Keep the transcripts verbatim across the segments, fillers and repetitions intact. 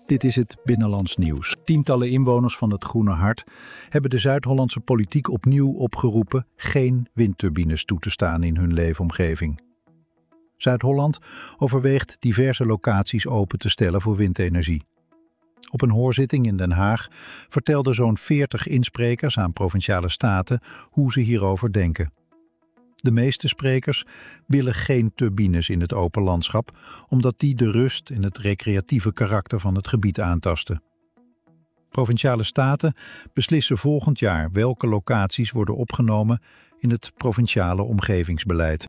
Dit is het Binnenlands Nieuws. Tientallen inwoners van het Groene Hart hebben de Zuid-Hollandse politiek opnieuw opgeroepen geen windturbines toe te staan in hun leefomgeving. Zuid-Holland overweegt diverse locaties open te stellen voor windenergie. Op een hoorzitting in Den Haag vertelden zo'n veertig insprekers aan Provinciale Staten hoe ze hierover denken. De meeste sprekers willen geen turbines in het open landschap, omdat die de rust en het recreatieve karakter van het gebied aantasten. Provinciale Staten beslissen volgend jaar welke locaties worden opgenomen in het provinciale omgevingsbeleid.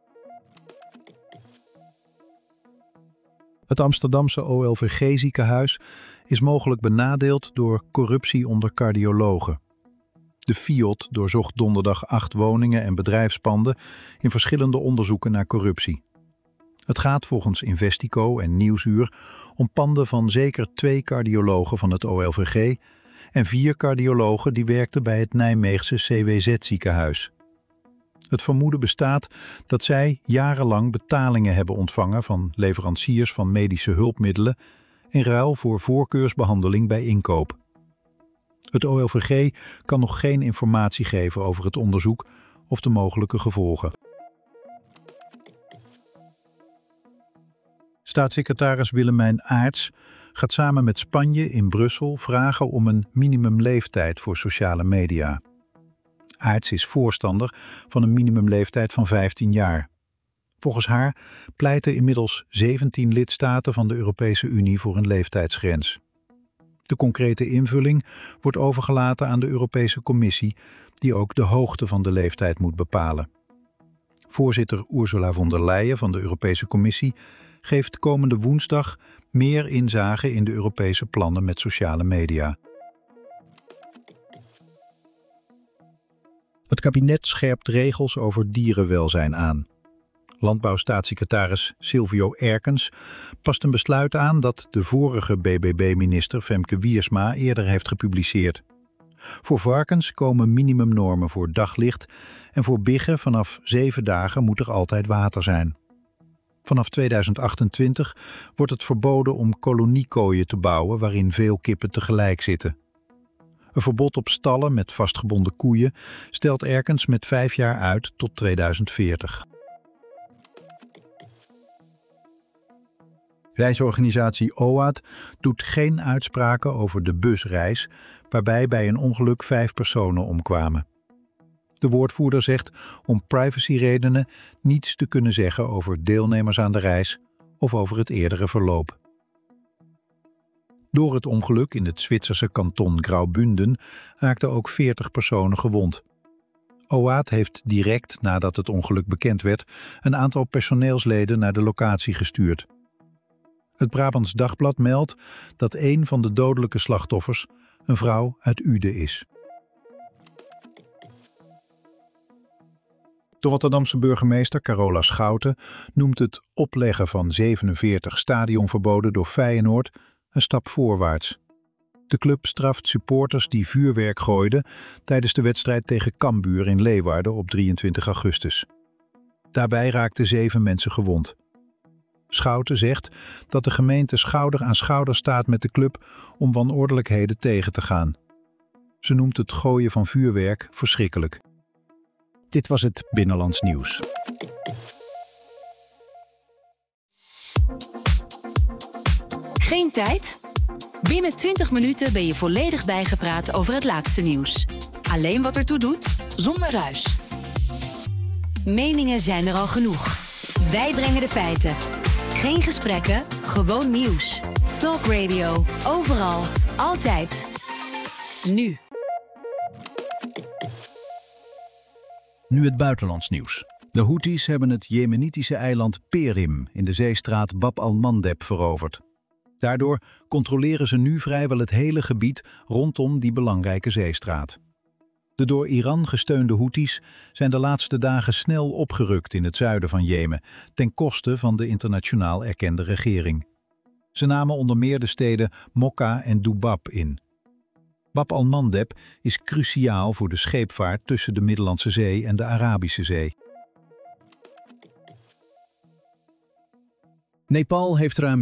Het Amsterdamse O L V G-ziekenhuis is mogelijk benadeeld door corruptie onder cardiologen. De Fiot doorzocht donderdag acht woningen en bedrijfspanden in verschillende onderzoeken naar corruptie. Het gaat volgens Investico en Nieuwsuur om panden van zeker twee cardiologen van het O L V G en vier cardiologen die werkten bij het Nijmeegse C W Z-ziekenhuis. Het vermoeden bestaat dat zij jarenlang betalingen hebben ontvangen van leveranciers van medische hulpmiddelen in ruil voor voorkeursbehandeling bij inkoop. Het O L V G kan nog geen informatie geven over het onderzoek of de mogelijke gevolgen. Staatssecretaris Willemijn Aerts gaat samen met Spanje in Brussel vragen om een minimumleeftijd voor sociale media. Aerts is voorstander van een minimumleeftijd van vijftien jaar. Volgens haar pleiten inmiddels zeventien lidstaten van de Europese Unie voor een leeftijdsgrens. De concrete invulling wordt overgelaten aan de Europese Commissie, die ook de hoogte van de leeftijd moet bepalen. Voorzitter Ursula von der Leyen van de Europese Commissie geeft komende woensdag meer inzage in de Europese plannen met sociale media. Het kabinet scherpt regels over dierenwelzijn aan. Landbouwstaatssecretaris Silvio Erkens past een besluit aan dat de vorige B B B-minister Femke Wiersma eerder heeft gepubliceerd. Voor varkens komen minimumnormen voor daglicht en voor biggen vanaf zeven dagen moet er altijd water zijn. Vanaf tweeduizend achtentwintig wordt het verboden om koloniekooien te bouwen waarin veel kippen tegelijk zitten. Een verbod op stallen met vastgebonden koeien stelt Erkens met vijf jaar uit tot tweeduizend veertig. Reisorganisatie O A D doet geen uitspraken over de busreis, waarbij bij een ongeluk vijf personen omkwamen. De woordvoerder zegt om privacyredenen niets te kunnen zeggen over deelnemers aan de reis of over het eerdere verloop. Door het ongeluk in het Zwitserse kanton Graubünden raakten ook veertig personen gewond. O A D heeft direct nadat het ongeluk bekend werd een aantal personeelsleden naar de locatie gestuurd. Het Brabants Dagblad meldt dat een van de dodelijke slachtoffers een vrouw uit Uden is. De Rotterdamse burgemeester Carola Schouten noemt het opleggen van zevenenveertig stadionverboden door Feyenoord een stap voorwaarts. De club straft supporters die vuurwerk gooiden tijdens de wedstrijd tegen Cambuur in Leeuwarden op drieëntwintig augustus. Daarbij raakten zeven mensen gewond. Schouten zegt dat de gemeente schouder aan schouder staat met de club om wanordelijkheden tegen te gaan. Ze noemt het gooien van vuurwerk verschrikkelijk. Dit was het Binnenlands Nieuws. Geen tijd? Binnen twintig minuten ben je volledig bijgepraat over het laatste nieuws. Alleen wat ertoe doet, zonder ruis. Meningen zijn er al genoeg. Wij brengen de feiten. Geen gesprekken, gewoon nieuws. Talk Radio, overal, altijd. Nu. Nu het buitenlands nieuws. De Houthis hebben het Jemenitische eiland Perim in de zeestraat Bab al-Mandeb veroverd. Daardoor controleren ze nu vrijwel het hele gebied rondom die belangrijke zeestraat. De door Iran gesteunde Houthis zijn de laatste dagen snel opgerukt in het zuiden van Jemen, ten koste van de internationaal erkende regering. Ze namen onder meer de steden Mokka en Dubab in. Bab al-Mandeb is cruciaal voor de scheepvaart tussen de Middellandse Zee en de Arabische Zee. Nepal heeft ruim